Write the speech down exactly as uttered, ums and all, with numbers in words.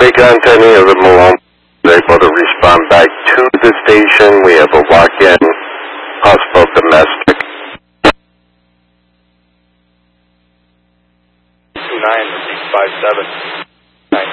take on to any of the Malone, they're able to respond back to the station. We have a walk-in, possible domestic. two nine, five seven.